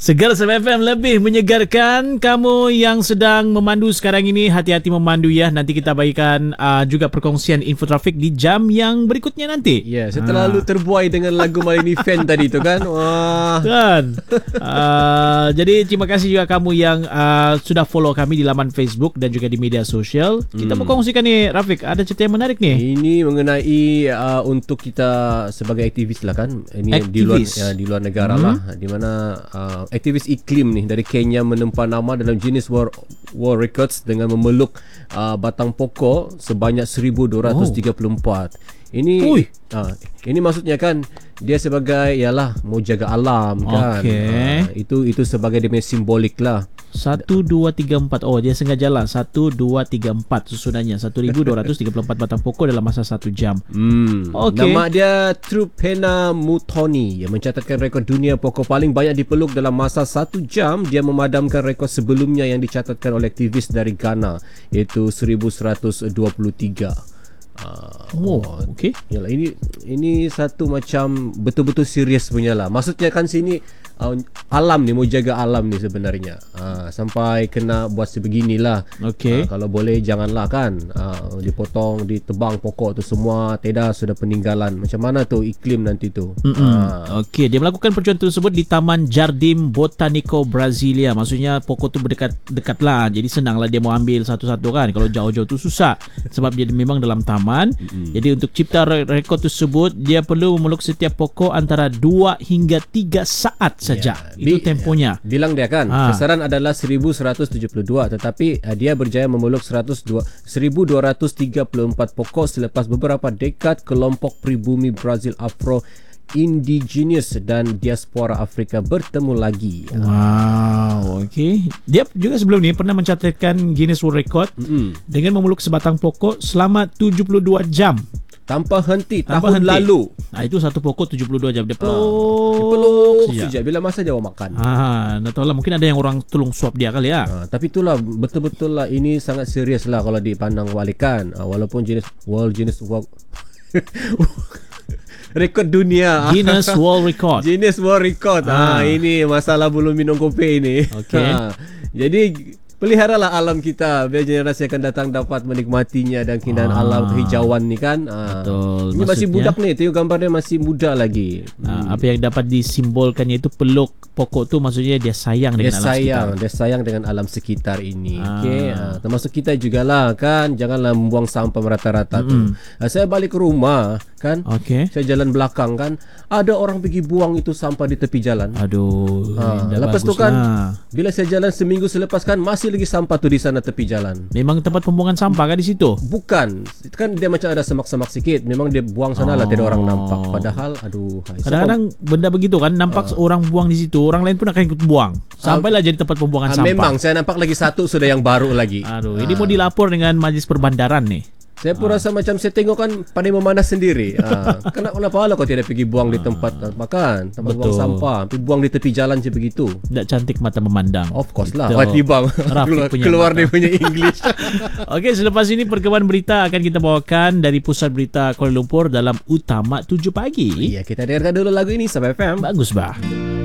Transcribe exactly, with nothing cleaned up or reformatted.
Segar F M lebih menyegarkan. Kamu yang sedang memandu sekarang ini, hati-hati memandu ya. Nanti kita bagikan uh, juga perkongsian info trafik di jam yang berikutnya nanti. Ya, yeah, saya terlalu ha. terbuai dengan lagu Malini Fan tadi tu kan. Wah. Kan. Uh, jadi terima kasih juga kamu yang uh, sudah follow kami di laman Facebook dan juga di media sosial. Kita hmm. berkongsikan nih, Rafiq, ada cerita yang menarik nih. Ini mengenai uh, untuk kita sebagai aktivis lah kan. Ini aktivis. di luar ya, di luar negara hmm. lah, di mana uh, aktivis iklim nih dari Kenya menempa nama dalam Guinness World, World Records dengan memeluk uh, batang pokok sebanyak seribu dua ratus tiga puluh empat. Ini uh, ini maksudnya kan dia sebagai yalah mau jaga alam kan. Okay. Uh, itu itu sebagai dia simbolik lah. Satu, dua, tiga, empat. Oh, dia sengaja lah. Satu, dua, tiga, empat susunannya. Satu ribu dua ratus tiga puluh empat batang pokok dalam masa satu jam. Hmm. Okay. Nama dia Trupena Muthoni yang mencatatkan rekod dunia pokok paling banyak dipeluk dalam masa satu jam. Dia memadamkan rekod sebelumnya yang dicatatkan oleh aktivis dari Ghana, iaitu seribu seratus dua puluh tiga. Uh, oh, okey. Yalah, ini ini satu macam betul-betul serius punya lah. Maksudnya kan sini uh, alam ni, mau jaga alam ni sebenarnya. Uh, sampai kena buat sebeginilah. Okey. Uh, kalau boleh janganlah kan uh, dipotong, ditebang pokok tu semua. Tidak, sudah peninggalan. Macam mana tu iklim nanti tu? Uh. Okey, dia melakukan percobaan tersebut di Taman Jardim Botanico Brasilia. Maksudnya pokok tu berdekat-dekat lah. Jadi senanglah dia mau ambil satu-satu kan. Kalau jauh-jauh tu susah. Sebab dia memang dalam taman. Mm-hmm. Jadi untuk cipta rekod tersebut, dia perlu memeluk setiap pokok antara dua hingga tiga saat saja. Yeah. Itu Bi- temponya. Bilang dia kan, ha. Sasaran adalah seribu seratus tujuh puluh dua, tetapi uh, dia berjaya memeluk seribu dua ratus tiga puluh empat pokok selepas beberapa dekad kelompok pribumi Brazil Afro Indigenous dan diaspora Afrika bertemu lagi. Wow, okey. Dia juga sebelum ni pernah mencatatkan Guinness World Record mm-hmm. dengan memeluk sebatang pokok selama tujuh puluh dua jam tanpa henti tanpa tahun henti. lalu. Nah, itu satu pokok tujuh puluh dua jam dia peluk. Ha, dia peluk sejak bila masa dia makan. Ah, nak tahu lah, mungkin ada yang orang tolong suap dia kali ya. Ha, tapi itulah betul-betul lah, ini sangat serius lah kalau dipandang balikan. Ha, walaupun jenis World Guinness World rekod dunia, Guinness World Record. Guinness World Record. Ah, ha, ini masalah belum minum kopi ini. Okey. Ha, jadi peliharalah alam kita biar generasi akan datang dapat menikmatinya dan keindahan ah. alam kehijauan ni kan. Ah. Betul. Ini masih budak ni, tengok gambarnya masih muda lagi. Ah, hmm. Apa yang dapat disimbolkannya itu peluk pokok tu, maksudnya dia sayang dengan dia alam sayang, sekitar. Dia sayang dengan alam sekitar ini. Ah. Okey, ah, termasuk kita jugalah kan, janganlah membuang sampah merata-rata mm-hmm. tu. Ah, saya balik ke rumah kan. Okey. Saya jalan belakang kan, ada orang pergi buang itu sampah di tepi jalan. Aduh. Ah, lepas tu kan lah. Bila saya jalan seminggu selepas kan masih lagi sampah tu di sana tepi jalan. Memang tempat pembuangan sampah kan di situ? Bukan. Itu kan dia macam ada semak-semak sikit. Memang dia buang sana oh. lah, tidak orang nampak. Padahal aduh. Kadang-kadang siapa? Benda begitu kan, nampak uh. orang buang di situ, orang lain pun akan ikut buang. Sampailah uh. jadi tempat pembuangan uh, sampah. Memang saya nampak lagi satu sudah yang baru lagi. Aduh, uh. ini mau dilapor dengan Majlis Perbandaran nih. Saya pun ha. rasa macam saya tengok kan pandai memanas sendiri. Ha. Kenapa kenapa lah kau tidak pergi buang ha. di tempat makan, tempat Betul. buang sampah, pergi buang di tepi jalan je begitu. Tak cantik mata memandang. Of course lah. Wati bang. keluar keluar dia punya English. Okey, selepas ini perkembangan berita akan kita bawakan dari Pusat Berita Kuala Lumpur dalam Utama tujuh pagi. Iya, kita dengarkan dulu lagu ini Sabah F M. Bagus bah.